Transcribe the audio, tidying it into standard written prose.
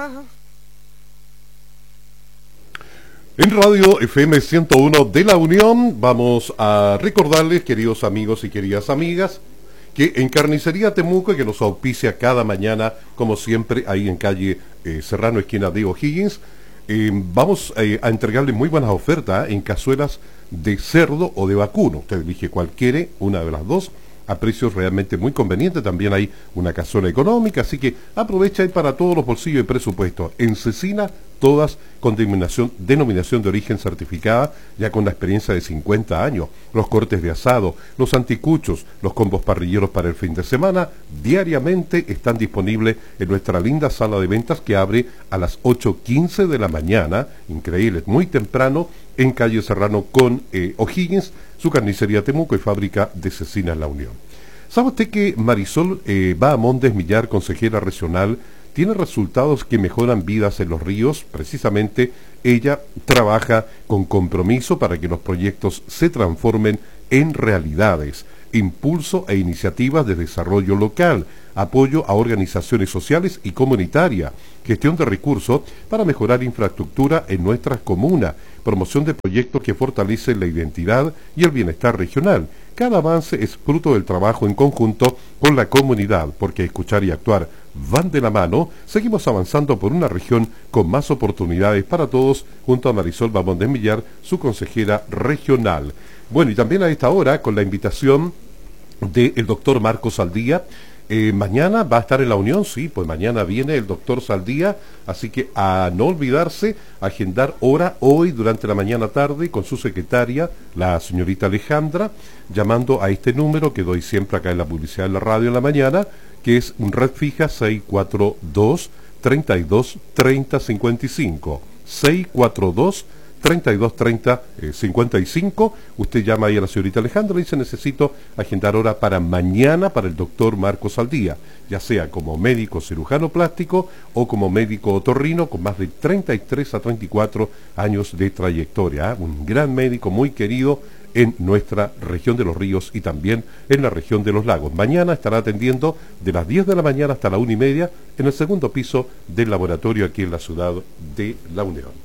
En Radio FM 101 de la Unión vamos a recordarles, queridos amigos y queridas amigas, que en Carnicería Temuco, que nos auspicia cada mañana, como siempre, ahí en calle Serrano, esquina de O'Higgins, vamos a entregarle muy buenas ofertas en cazuelas de cerdo o de vacuno. Usted elige cuál quiere, una de las dos, a precios realmente muy convenientes. También hay una cazuela económica, así que aprovecha ahí para todos los bolsillos y presupuestos. En Cecina, todas con denominación de origen certificada, ya con la experiencia de 50 años. Los cortes de asado, los anticuchos, los combos parrilleros para el fin de semana, diariamente están disponibles en nuestra linda sala de ventas que abre a las 8:15 de la mañana, increíble, muy temprano, en calle Serrano con O'Higgins, su carnicería Temuco y fábrica de Cecinas La Unión. ¿Sabe usted que Marisol Bahamondes Millar, consejera regional, tiene resultados que mejoran vidas en los ríos? Precisamente ella trabaja con compromiso para que los proyectos se transformen en realidades, impulso e iniciativas de desarrollo local, apoyo a organizaciones sociales y comunitarias, gestión de recursos para mejorar infraestructura en nuestras comunas, promoción de proyectos que fortalecen la identidad y el bienestar regional. Cada avance es fruto del trabajo en conjunto con la comunidad, porque escuchar y actuar van de la mano. Seguimos avanzando por una región con más oportunidades para todos, junto a Marisol Bahamondes Millar, su consejera regional. Bueno, y también a esta hora, con la invitación del doctor Marcos Saldía, mañana va a estar en la Unión, sí, pues mañana viene el doctor Saldía, así que a no olvidarse, agendar hora hoy durante la mañana tarde con su secretaria, la señorita Alejandra, llamando a este número que doy siempre acá en la publicidad de la radio en la mañana, que es un red fija 642 32 30 55, 642 32 30 55. Usted llama ahí a la señorita Alejandra y dice: necesito agendar hora para mañana para el doctor Marcos Saldía, ya sea como médico cirujano plástico o como médico otorrino con más de 33 a 34 años de trayectoria, un gran médico muy querido en nuestra región de los ríos y también en la región de los lagos. Mañana estará atendiendo de las 10 de la mañana hasta la 1:30 en el segundo piso del laboratorio aquí en la ciudad de La Unión.